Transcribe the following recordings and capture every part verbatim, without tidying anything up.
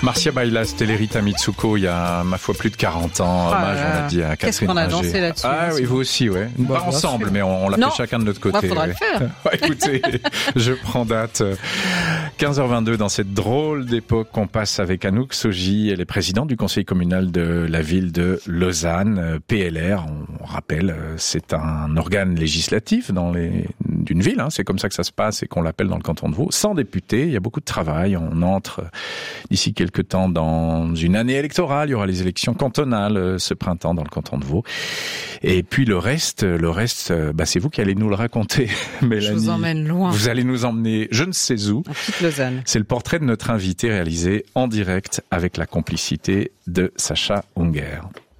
Marcia Bailas, Telerita Mitsuko, il y a, ma foi, plus de quarante ans. Ah, Hommage, on a dit, à Catherine qu'est-ce qu'on a Ringer. dansé là-dessus. Ah oui, vous aussi, ouais. Bah, Pas ensemble, sûr. mais on, on l'a Non. fait chacun de notre côté. Bah, faudra ouais. le faire. Ouais, écoutez, je prends date. quinze heures vingt-deux, dans cette drôle d'époque qu'on passe avec Anouk Soji. Elle est présidente du conseil communal de la ville de Lausanne. P L R, on rappelle, c'est un organe législatif dans les, d'une ville. Hein, c'est comme ça que ça se passe et qu'on l'appelle dans le canton de Vaud. Sans députés, il y a beaucoup de travail. On entre d'ici quelques temps dans une année électorale. Il y aura les élections cantonales ce printemps dans le canton de Vaud. Et puis le reste, le reste, bah c'est vous qui allez nous le raconter, Mélanie. Je vous emmène loin. Vous allez nous emmener, je ne sais où. À petite Lausanne. C'est le portrait de notre invité réalisé en direct avec la complicité de Sacha Unger.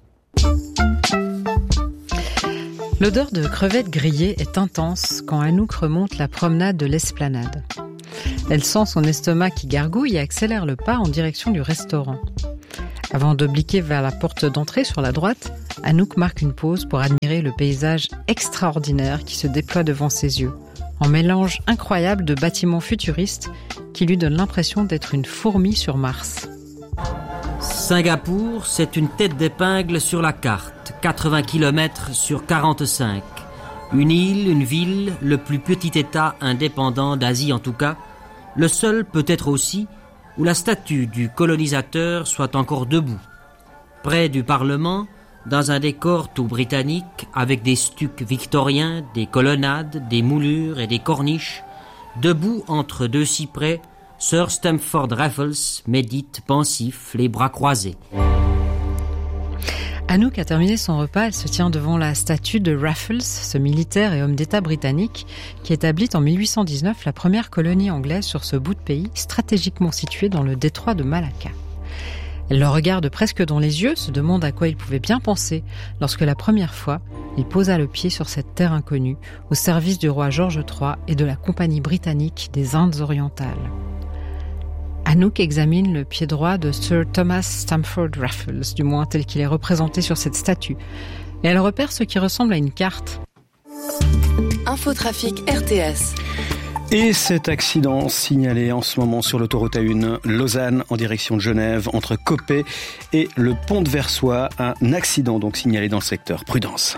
L'odeur de crevettes grillées est intense quand Anouk remonte la promenade de l'Esplanade. Elle sent son estomac qui gargouille et accélère le pas en direction du restaurant. Avant d'obliquer vers la porte d'entrée sur la droite, Anouk marque une pause pour admirer le paysage extraordinaire qui se déploie devant ses yeux, en mélange incroyable de bâtiments futuristes qui lui donnent l'impression d'être une fourmi sur Mars. Singapour, c'est une tête d'épingle sur la carte, quatre-vingts kilomètres sur quarante-cinq. Une île, une ville, le plus petit État indépendant d'Asie en tout cas, le seul peut-être aussi où la statue du colonisateur soit encore debout. Près du Parlement, dans un décor tout britannique, avec des stucs victoriens, des colonnades, des moulures et des corniches, debout entre deux cyprès, Sir Stamford Raffles médite pensif, les bras croisés. Anouk a terminé son repas, elle se tient devant la statue de Raffles, ce militaire et homme d'État britannique qui établit en mille huit cent dix-neuf la première colonie anglaise sur ce bout de pays stratégiquement situé dans le détroit de Malacca. Elle le regarde presque dans les yeux, se demande à quoi il pouvait bien penser lorsque la première fois, il posa le pied sur cette terre inconnue au service du roi George trois et de la Compagnie britannique des Indes orientales. Anouk examine le pied droit de Sir Thomas Stamford Raffles, du moins tel qu'il est représenté sur cette statue. Et elle repère ce qui ressemble à une carte. Infotrafic R T S. Et cet accident signalé en ce moment sur l'autoroute A un, Lausanne en direction de Genève, entre Coppet et le pont de Versoix. Un accident donc signalé dans le secteur. Prudence.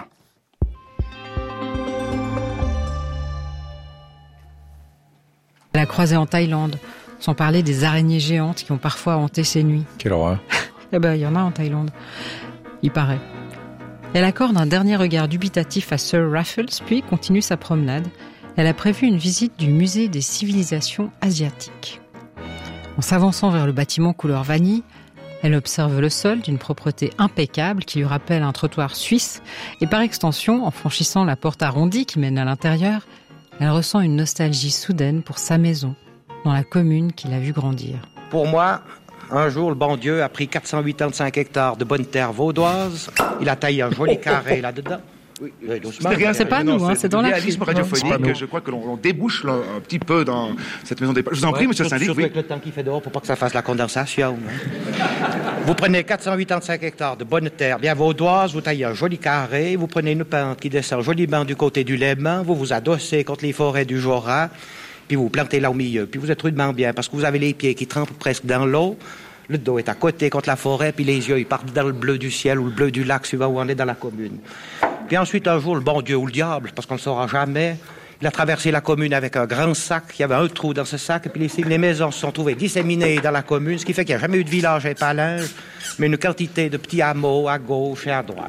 Elle a croisé en Thaïlande, sans parler des araignées géantes qui ont parfois hanté ses nuits. Quelle horreur. Eh ben, il y en a en Thaïlande. Il paraît. Elle accorde un dernier regard dubitatif à Sir Raffles, puis continue sa promenade. Elle a prévu une visite du musée des civilisations asiatiques. En s'avançant vers le bâtiment couleur vanille, elle observe le sol d'une propreté impeccable qui lui rappelle un trottoir suisse et par extension, en franchissant la porte arrondie qui mène à l'intérieur, elle ressent une nostalgie soudaine pour sa maison, dans la commune qu'il a vu grandir. Pour moi, un jour, le bon Dieu a pris quatre cent quatre-vingt-cinq hectares de bonne terre vaudoise. Il a taillé un joli carré là-dedans. Oui, doucement. C'est, c'est pas nous, hein, c'est dans la réalisme radiophonique. Je crois que l'on, l'on débouche là, un petit peu dans cette maison des... Je vous en prie, ouais, monsieur le syndic. Surtout Oui. avec le temps qu'il fait dehors, pour pas que ça fasse la condensation. Hein. Vous prenez quatre cent quatre-vingt-cinq hectares de bonne terre bien vaudoise, vous taillez un joli carré, vous prenez une pente qui descend joliment du côté du Léman, vous vous adossez contre les forêts du Jura, puis vous plantez là au milieu, puis vous êtes rudement bien, parce que vous avez les pieds qui trempent presque dans l'eau, le dos est à côté contre la forêt, puis les yeux ils partent dans le bleu du ciel ou le bleu du lac, suivant où on est dans la commune. Puis ensuite, un jour, le bon Dieu ou le diable, parce qu'on ne le saura jamais, il a traversé la commune avec un grand sac, il y avait un trou dans ce sac, et puis les, les maisons se sont trouvées disséminées dans la commune, ce qui fait qu'il n'y a jamais eu de village à Épalinges, mais une quantité de petits hameaux à gauche et à droite.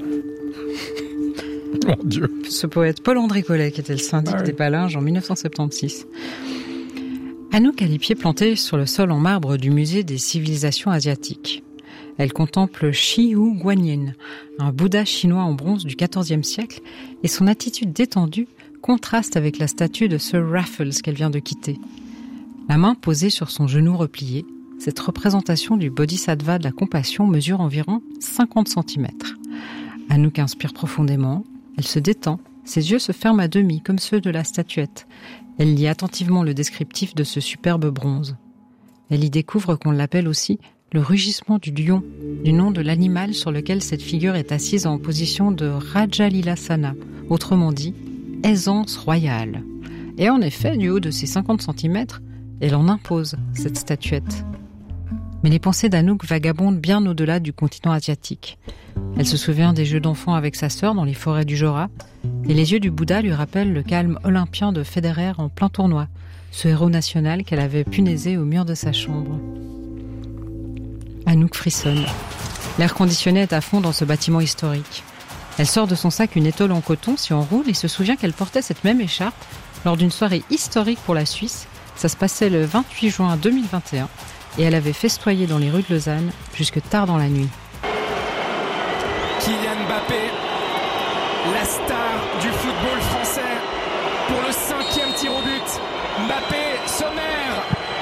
Mon Dieu. Ce poète Paul-André Collet, qui était le syndic ah oui. des Palinges en dix-neuf cent soixante-seize. Anouk a les pieds plantés sur le sol en marbre du musée des civilisations asiatiques. Elle contemple Shi Hu Guanyin, un Bouddha chinois en bronze du quatorzième siècle, et son attitude détendue contraste avec la statue de Sir Raffles qu'elle vient de quitter. La main posée sur son genou replié, cette représentation du bodhisattva de la compassion mesure environ cinquante centimètres. Anouk inspire profondément, elle se détend, ses yeux se ferment à demi comme ceux de la statuette. Elle lit attentivement le descriptif de ce superbe bronze. Elle y découvre qu'on l'appelle aussi le rugissement du lion, du nom de l'animal sur lequel cette figure est assise en position de Rajalilasana, autrement dit, aisance royale. Et en effet, du haut de ses cinquante centimètres, elle en impose, cette statuette. Mais les pensées d'Anouk vagabondent bien au-delà du continent asiatique. Elle se souvient des jeux d'enfants avec sa sœur dans les forêts du Jura, et les yeux du Bouddha lui rappellent le calme olympien de Federer en plein tournoi, ce héros national qu'elle avait punaisé au mur de sa chambre. Anouk frissonne. L'air conditionné est à fond dans ce bâtiment historique. Elle sort de son sac une étole en coton si on roule et se souvient qu'elle portait cette même écharpe lors d'une soirée historique pour la Suisse. Ça se passait le vingt-huit juin deux mille vingt et un et elle avait festoyé dans les rues de Lausanne jusque tard dans la nuit. Kylian Mbappé, la star du football français, pour le cinquième tir au but. Mbappé, sommaire.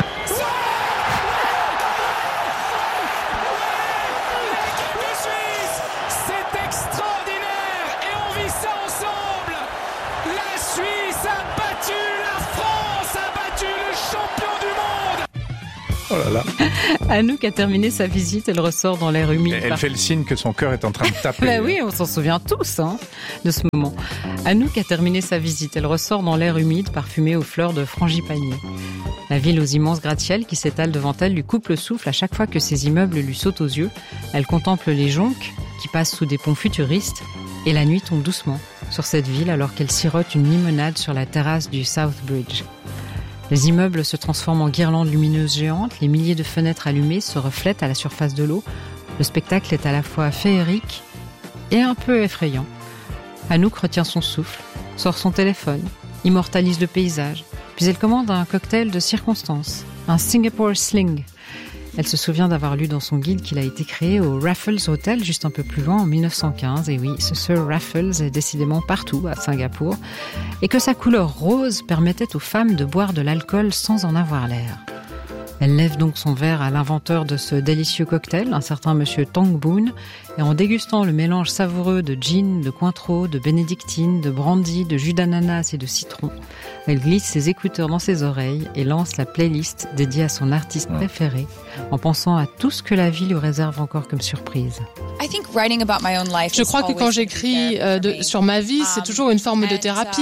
L'équipe de Suisse, c'est extraordinaire et on vit ça ensemble. La Suisse a battu la France, a battu le champion du monde. Oh là là. Anouk a terminé sa visite, elle ressort dans l'air humide. Elle par... fait le signe que son cœur est en train de taper. Bah oui, on s'en souvient tous hein, de ce moment. Anouk a terminé sa visite, elle ressort dans l'air humide, parfumé aux fleurs de frangipanier. La ville aux immenses gratte-ciels qui s'étalent devant elle lui coupe le souffle à chaque fois que ces immeubles lui sautent aux yeux. Elle contemple les jonques qui passent sous des ponts futuristes et la nuit tombe doucement sur cette ville alors qu'elle sirote une limonade sur la terrasse du South Bridge. Les immeubles se transforment en guirlandes lumineuses géantes, les milliers de fenêtres allumées se reflètent à la surface de l'eau. Le spectacle est à la fois féerique et un peu effrayant. Anouk retient son souffle, sort son téléphone, immortalise le paysage, puis elle commande un cocktail de circonstance, un Singapore Sling. Elle se souvient d'avoir lu dans son guide qu'il a été créé au Raffles Hotel, juste un peu plus loin, en mille neuf cent quinze. Et oui, ce Sir Raffles est décidément partout à Singapour. Et que sa couleur rose permettait aux femmes de boire de l'alcool sans en avoir l'air. Elle lève donc son verre à l'inventeur de ce délicieux cocktail, un certain monsieur Tong Boon, et en dégustant le mélange savoureux de gin, de cointreau, de bénédictine, de brandy, de jus d'ananas et de citron, elle glisse ses écouteurs dans ses oreilles et lance la playlist dédiée à son artiste préféré, en pensant à tout ce que la vie lui réserve encore comme surprise. Je crois que quand j'écris euh, de, sur ma vie, c'est toujours une forme de thérapie.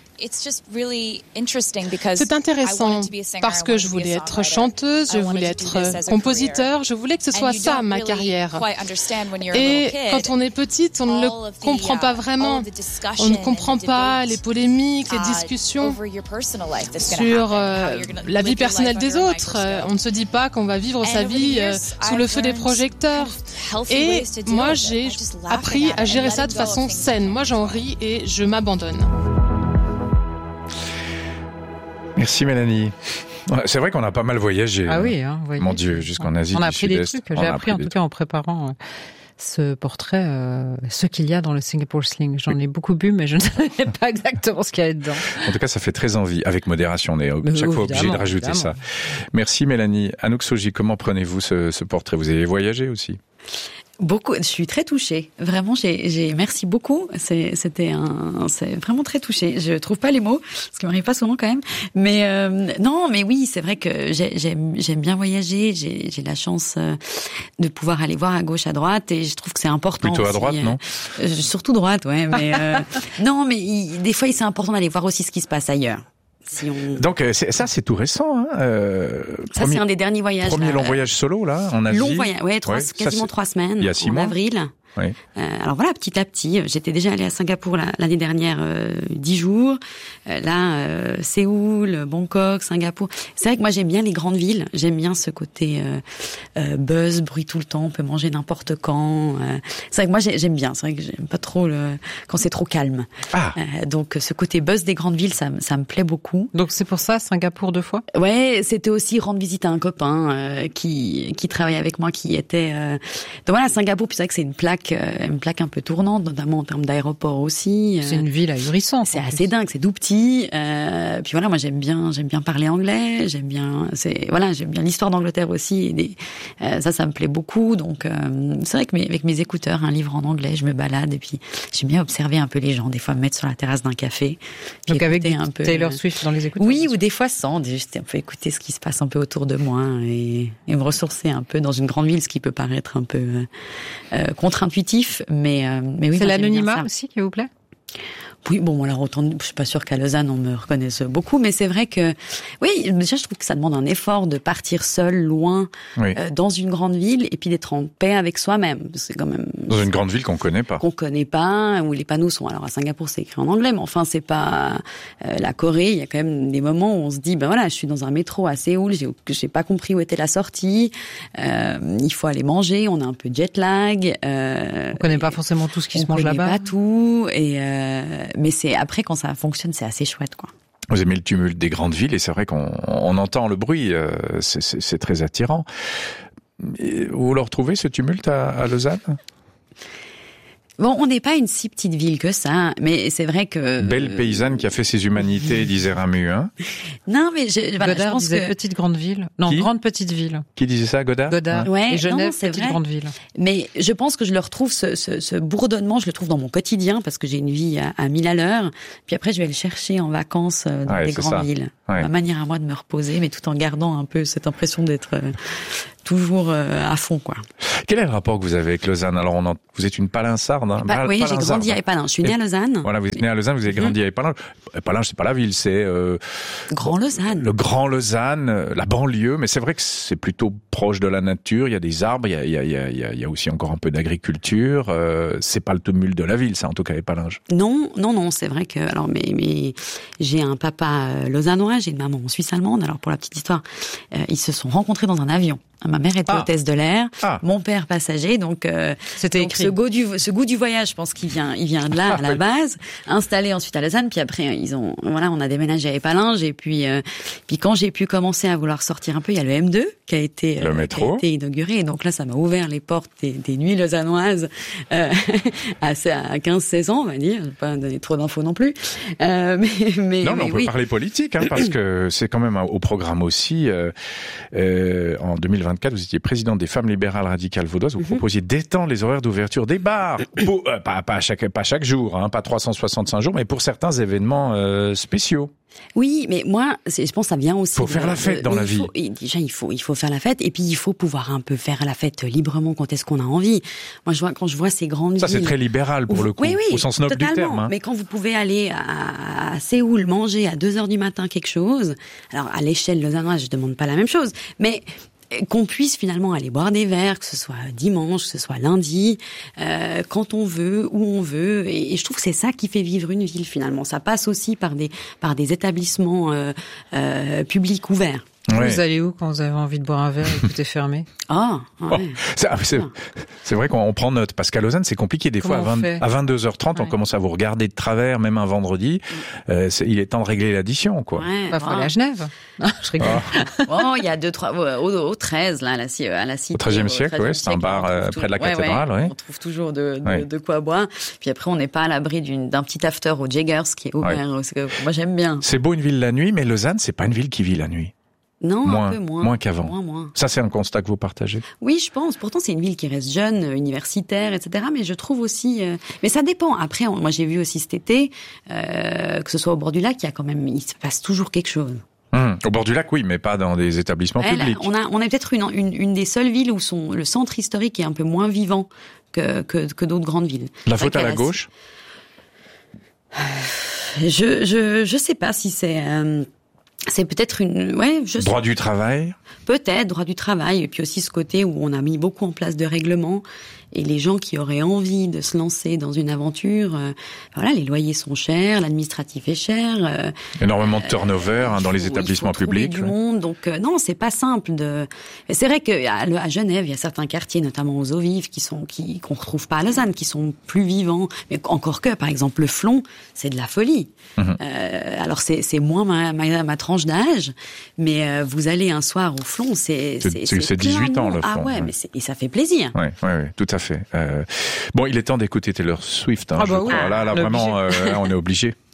C'est intéressant parce que je voulais être chanteuse, je voulais être compositeur, je voulais que ce soit ça ma carrière. Et quand on est petite, on ne le comprend pas vraiment. On ne comprend pas les polémiques, les discussions sur euh, la vie personnelle des autres. On ne se dit pas qu'on va vivre sa vie euh, sous le feu des projecteurs. Et moi, j'ai appris à gérer ça de façon saine. Moi, j'en ris et je m'abandonne. Merci Mélanie. C'est vrai qu'on a pas mal voyagé. Ah oui, hein, voyagé. Mon Dieu, jusqu'en Asie on a du appris des Sud-Est. trucs. J'ai appris en tout cas en préparant ce portrait, euh, ce qu'il y a dans le Singapore Sling. J'en ai beaucoup bu, mais je ne savais pas exactement ce qu'il y a dedans. En tout cas, ça fait très envie. Avec modération, on est mais chaque fois obligé de rajouter évidemment. Ça. Merci Mélanie. Anouk Soji, comment prenez-vous ce, ce portrait? Vous avez voyagé aussi? Beaucoup. Je suis très touchée. Vraiment, j'ai, j'ai, merci beaucoup. C'est, c'était un, c'est vraiment très touchée. Je trouve pas les mots, ce qui m'arrive pas souvent quand même. Mais, euh, non, mais oui, c'est vrai que j'ai, j'aime, j'aime bien voyager. J'ai, j'ai la chance euh, de pouvoir aller voir à gauche, à droite, et je trouve que c'est important. Plutôt aussi, à droite, euh, non? euh, Surtout droite, ouais. Mais, euh, non, mais il, des fois, c'est important d'aller voir aussi ce qui se passe ailleurs. Si on... Donc c'est, ça c'est tout récent. Hein euh, ça premier, c'est un des derniers voyages. Premier là, long voyage solo là en Asie. Long voyage, ouais, trois, ouais quasiment ça, trois semaines. Il y a six en mois. avril. Oui. Euh, alors voilà, petit à petit, j'étais déjà allée à Singapour la, l'année dernière, euh, dix jours. Euh, là, euh, Séoul, Bangkok, Singapour. C'est vrai que moi j'aime bien les grandes villes. J'aime bien ce côté euh, euh, buzz, bruit tout le temps. On peut manger n'importe quand. Euh, c'est vrai que moi j'aime bien. C'est vrai que j'aime pas trop le quand c'est trop calme. Ah. Euh, donc ce côté buzz des grandes villes, ça, ça me plaît beaucoup. Donc c'est pour ça Singapour deux fois. Ouais, c'était aussi rendre visite à un copain euh, qui qui travaillait avec moi, qui était. Euh... Donc voilà, Singapour. Puis c'est vrai que c'est une plaque, euh, une plaque un peu tournante, notamment en termes d'aéroport aussi. C'est une ville ahurissante. C'est assez dingue, c'est tout petit. Euh, puis voilà, moi j'aime bien, j'aime bien parler anglais, j'aime bien, c'est voilà, j'aime bien l'histoire d'Angleterre aussi. Et des, euh, ça, ça me plaît beaucoup. Donc euh, c'est vrai que mes, avec mes écouteurs, un livre en anglais, je me balade et puis j'aime bien observer un peu les gens. Des fois, me mettre sur la terrasse d'un café. Donc avec un peu Taylor Swift dans les écouteurs. Oui, ou des fois sans, juste un peu écouter ce qui se passe un peu autour de moi et, et me ressourcer un peu dans une grande ville, ce qui peut paraître un peu euh, contre-intuitif, mais euh, mais oui. C'est moi, l'anonymat aussi qui vous plaît? Oui, bon, alors autant, je suis pas sûre qu'à Lausanne on me reconnaisse beaucoup, mais c'est vrai que, oui, déjà je trouve que ça demande un effort de partir seul, loin, oui. euh, dans une grande ville, et puis d'être en paix avec soi-même. C'est quand même dans une grande ville qu'on connaît pas, qu'on connaît pas, où les panneaux sont. Alors à Singapour c'est écrit en anglais, mais enfin c'est pas euh, la Corée. Il y a quand même des moments où on se dit, ben voilà, je suis dans un métro à Séoul, j'ai, j'ai pas compris où était la sortie. Euh, il faut aller manger, on a un peu de jet lag. Euh, on connaît pas forcément tout ce qui se mange là-bas. On connaît pas tout, et euh, mais c'est après quand ça fonctionne, c'est assez chouette, quoi. Vous aimez le tumulte des grandes villes et c'est vrai qu'on on entend le bruit, euh, c'est, c'est, c'est très attirant. Et vous le retrouvez ce tumulte à, à Lausanne ? Bon, on n'est pas une si petite ville que ça, mais c'est vrai que... Belle paysanne qui a fait ses humanités, disait Ramu, hein. Non, mais je, voilà, Godard je pense disait que... petite grande ville. Non, Qui grande petite ville. Qui disait ça, Godard? Godard. Ouais, et Genève, non, c'est petite vrai. grande ville. Mais je pense que je le retrouve, ce, ce, ce bourdonnement, je le trouve dans mon quotidien, parce que j'ai une vie à, à mille à l'heure. Puis après, je vais le chercher en vacances dans ouais, les grandes ça. villes. Ouais. Ma manière à moi de me reposer, mais tout en gardant un peu cette impression d'être euh, toujours euh, à fond, quoi. Quel est le rapport que vous avez avec Lausanne? Alors, on en... vous êtes une palinsarde, hein? Bah, oui, j'ai grandi à Épalinges. Je suis née à Lausanne. Voilà, vous êtes née à Lausanne, vous avez grandi à Épalinges. Épalinges, c'est pas la ville, c'est euh, Grand Lausanne. Le Grand Lausanne, la banlieue. Mais c'est vrai que c'est plutôt proche de la nature. Il y a des arbres, il y a, il y a, il y a, il y a aussi encore un peu d'agriculture. Euh, c'est pas le tumulte de la ville, ça, en tout cas, Épalinges. Non, non, non. C'est vrai que alors, mais, mais j'ai un papa lausannois, j'ai une maman suisse allemande. Alors pour la petite histoire, euh, ils se sont rencontrés dans un avion. Ma mère était ah. hôtesse de l'air, ah. mon père passager, donc euh, c'était donc écrit. Ce goût du ce goût du voyage, je pense qu'il vient il vient de là à la base. Installé ensuite à Lausanne, puis après ils ont voilà on a déménagé à Épalinges et puis euh, puis quand j'ai pu commencer à vouloir sortir un peu, il y a le M deux qui a été le euh, métro. qui a été inauguré, et donc là ça m'a ouvert les portes des, des nuits lausannoises euh, à, à quinze seize ans on va dire, je vais pas donner trop d'infos non plus. Euh, mais, mais non mais, mais on peut oui. parler politique hein, parce que c'est quand même au programme aussi. Euh, euh, en deux mille vingt-quatre, vous étiez président des femmes libérales radicales vaudoises, vous mm-hmm. proposiez d'étendre les horaires d'ouverture des bars, pour, euh, pas, pas, chaque, pas chaque jour, hein, pas trois cent soixante-cinq jours, mais pour certains événements euh, spéciaux. Oui, mais moi, c'est, je pense que ça vient aussi. Il faut de, faire la fête dans la vie. Faut, déjà, il faut, il faut faire la fête, et puis il faut pouvoir un peu faire la fête librement quand est-ce qu'on a envie. Moi, je vois quand je vois ces grandes ça, villes. Ça, c'est très libéral pour où, le coup, oui, oui, au sens noble du terme. Hein. Mais quand vous pouvez aller à, à Séoul manger à deux heures du matin quelque chose, alors à l'échelle lausannoise, je demande pas la même chose, mais qu'on puisse finalement aller boire des verres, que ce soit dimanche, que ce soit lundi, euh, quand on veut, où on veut, et, et je trouve que c'est ça qui fait vivre une ville finalement. Ça passe aussi par des par des établissements euh, euh, publics ouverts. Ouais. Vous allez où quand vous avez envie de boire un verre et que tout est fermé? Ah, ouais. oh, c'est, c'est, c'est vrai qu'on prend note, parce qu'à Lausanne, c'est compliqué. Des Comment fois, à, vingt, à vingt-deux heures trente, ouais. on commence à vous regarder de travers, même un vendredi. Mm. Euh, c'est, il est temps de régler l'addition, quoi. Ouais, bah, faut aller à Genève. Non, je rigole. Ah. Oh, il y a deux, trois, au, au treize, là, à la, à la cité. Au treizième siècle, oui, c'est un bar euh, près de la cathédrale, ouais, ouais. oui. On trouve toujours de, de, ouais. de quoi boire. Puis après, on n'est pas à l'abri d'une, d'un petit after au Jaggers qui est ouvert. Ouais. Moi, j'aime bien. C'est beau une ville la nuit, mais Lausanne, c'est pas une ville qui vit la nuit. Non, moins, un peu moins. Moins qu'avant. Moins, moins. Ça, c'est un constat que vous partagez? Oui, je pense. Pourtant, c'est une ville qui reste jeune, universitaire, et cetera. Mais je trouve aussi... Euh... Mais ça dépend. Après, on... moi, j'ai vu aussi cet été, euh, que ce soit au bord du lac, il y a quand même... Il se passe toujours quelque chose. Hum, au bord du lac, oui, mais pas dans des établissements Elle, publics. On a, on est peut-être une, une, une des seules villes où son, le centre historique est un peu moins vivant que, que, que d'autres grandes villes. La faute à la gauche? Je, je, je sais pas si c'est... Euh... C'est peut-être une... Ouais, je droit sais. du travail? Peut-être, droit du travail. Et puis aussi ce côté où on a mis beaucoup en place de règlements. Et les gens qui auraient envie de se lancer dans une aventure, euh, voilà, les loyers sont chers, l'administratif est cher. Euh, Énormément de turnover hein, dans faut, les établissements il faut publics. Du ouais. monde, donc euh, non, c'est pas simple. De. Et c'est vrai que à, à Genève, il y a certains quartiers, notamment aux eaux vives, qui sont qui qu'on retrouve pas à Lausanne, qui sont plus vivants. Mais encore que, par exemple, le Flon, c'est de la folie. Mm-hmm. Euh, alors c'est c'est moins ma, ma, ma tranche d'âge, mais euh, vous allez un soir au Flon, c'est c'est, c'est, c'est, c'est dix-huit ans le Flon. Ah ouais, ouais. mais c'est, et ça fait plaisir. Ouais, ouais, ouais, tout à fait. Euh, bon, il est temps d'écouter Taylor Swift. Hein, ah bah je oui, crois. Là, là, vraiment, euh, on est obligé.